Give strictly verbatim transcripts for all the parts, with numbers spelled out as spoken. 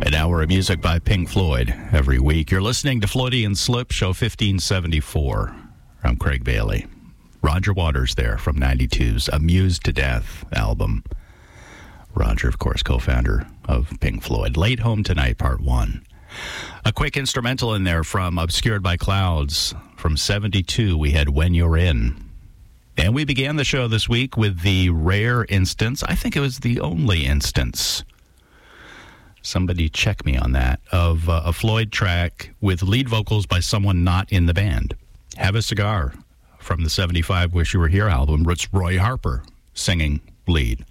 An hour of music by Pink Floyd every week. You're listening to Floydian Slip, show fifteen seventy-four. I'm Craig Bailey. Roger Waters there from ninety-two's Amused to Death album. Roger, of course, co-founder of Pink Floyd. Late Home Tonight, part one. A quick instrumental in there from Obscured by Clouds. From seventy-two, we had When You're In. And we began the show this week with the rare instance, I think it was the only instance, somebody check me on that, of uh, a Floyd track with lead vocals by someone not in the band. Have a Cigar from the seventy-five Wish You Were Here album. It's Roy Harper singing lead.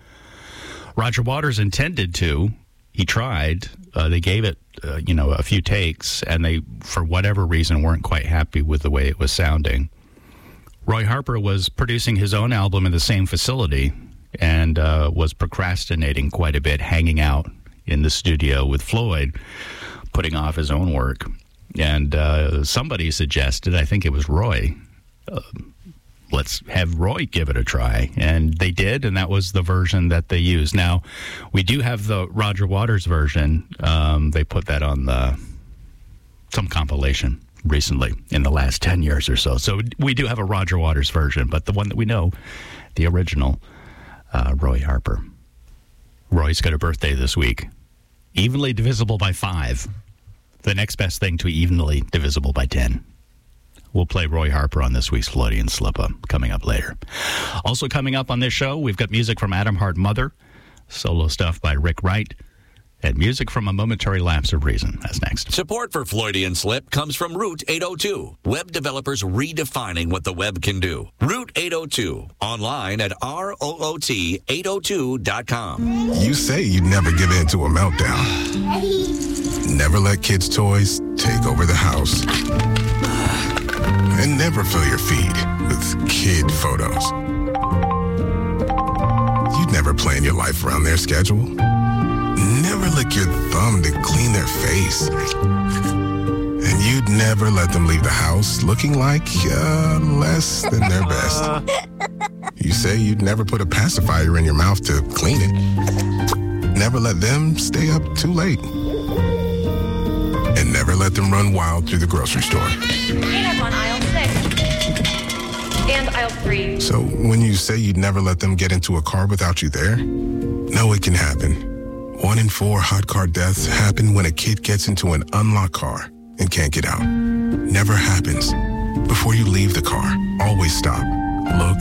Roger Waters intended to. He tried. Uh, they gave it, uh, you know, a few takes, and they, for whatever reason, weren't quite happy with the way it was sounding. Roy Harper was producing his own album in the same facility and uh, was procrastinating quite a bit, hanging out in the studio with Floyd, putting off his own work. And uh, somebody suggested, I think it was Roy, uh, let's have Roy give it a try. And they did, and that was the version that they used. Now, we do have the Roger Waters version. Um, they put that on the some compilation recently in the last ten years or so. So we do have a Roger Waters version, but the one that we know, the original, uh, Roy Harper. Roy's got a birthday this week. Evenly divisible by five. The next best thing to evenly divisible by ten. We'll play Roy Harper on this week's Floydian Slip-Up coming up later. Also coming up on this show, we've got music from Adam Hart Mother, solo stuff by Rick Wright, and music from A Momentary Lapse of Reason. That's next. Support for Floydian Slip comes from Route eight oh two. Web developers redefining what the web can do. Route eight oh two. Online at R O O T eight oh two dot com. You say you'd never give in to a meltdown. Never let kids' toys take over the house. And never fill your feed with kid photos. You'd never plan your life around their schedule. Never lick your thumb to clean their face. And you'd never let them leave the house looking like uh, less than their best. You say you'd never put a pacifier in your mouth to clean it. Never let them stay up too late. And never let them run wild through the grocery store. Peanut on aisle six. And aisle three. So when you say you'd never let them get into a car without you there, no, it can happen. One in four hot car deaths happen when a kid gets into an unlocked car and can't get out. Never happens. Before you leave the car, always stop, look,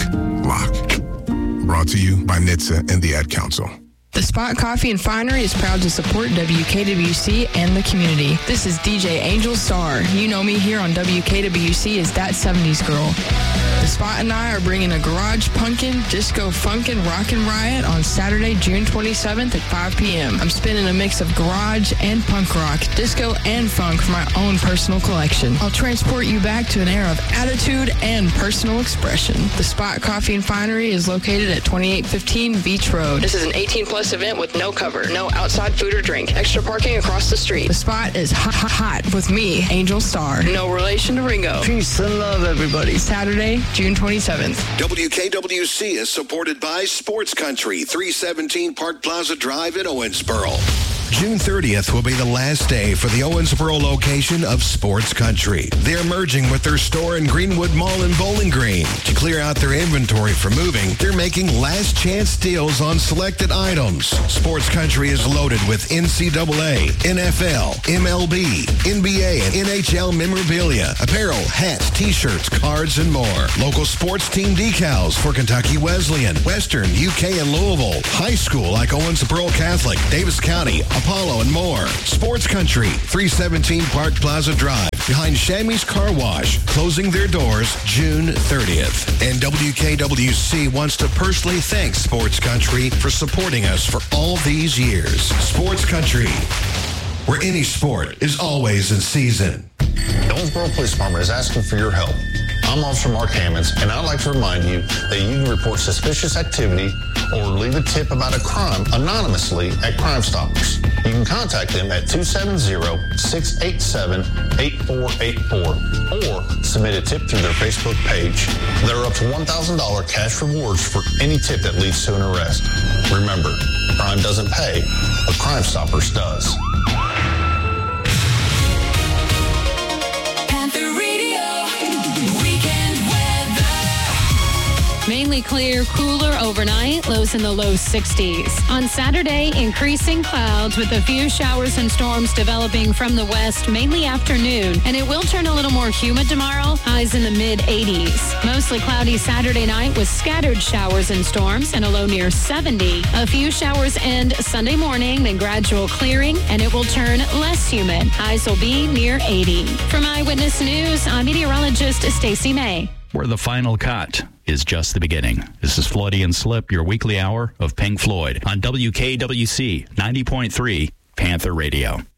lock. Brought to you by N H T S A and the Ad Council. The Spot Coffee and Finery is proud to support W K W C and the community. This is D J Angel Star. You know me here on W K W C as that seventies girl. The Spot and I are bringing a garage punkin', disco funkin', rockin' riot on Saturday, June twenty-seventh at five p.m. I'm spinning a mix of garage and punk rock, disco and funk for my own personal collection. I'll transport you back to an era of attitude and personal expression. The Spot Coffee and Finery is located at twenty-eight fifteen Beach Road. This is an eighteen plus event with no cover, no outside food or drink, extra parking across the street. The Spot is hot, hot, hot with me, Angel Star. No relation to Ringo. Peace and love, everybody. Saturday, June twenty-seventh. W K W C is supported by Sports Country, three seventeen Park Plaza Drive in Owensboro. June thirtieth will be the last day for the Owensboro location of Sports Country. They're merging with their store in Greenwood Mall in Bowling Green. To clear out their inventory for moving, they're making last chance deals on selected items. Sports Country is loaded with N C double A, N F L, M L B, N B A, and N H L memorabilia, apparel, hats, t-shirts, cards, and more. Local sports team decals for Kentucky Wesleyan, Western, U K, and Louisville. High school like Owensboro Catholic, Davis County, Apollo, and more. Sports Country, three seventeen Park Plaza Drive, behind Shammy's Car Wash, closing their doors June thirtieth. And W K W C wants to personally thank Sports Country for supporting us for all these years. Sports Country, where any sport is always in season. The Owensboro Police Department is asking for your help. I'm Officer Mark Hammonds, and I'd like to remind you that you can report suspicious activity or leave a tip about a crime anonymously at Crime Stoppers. You can contact them at two seven zero, six eight seven, eight four eight four or submit a tip through their Facebook page. There are up to one thousand dollars cash rewards for any tip that leads to an arrest. Remember, crime doesn't pay, but Crime Stoppers does. Mainly clear, cooler overnight, lows in the low sixties. On Saturday, increasing clouds with a few showers and storms developing from the west, mainly afternoon. And it will turn a little more humid tomorrow, highs in the mid eighties. Mostly cloudy Saturday night with scattered showers and storms and a low near seventy. A few showers end Sunday morning, then gradual clearing, and it will turn less humid. Highs will be near eighty. From Eyewitness News, I'm meteorologist Stacey May. Where the final cut is just the beginning. This is Floody and Slip, your weekly hour of Pink Floyd on W K W C ninety point three Panther Radio.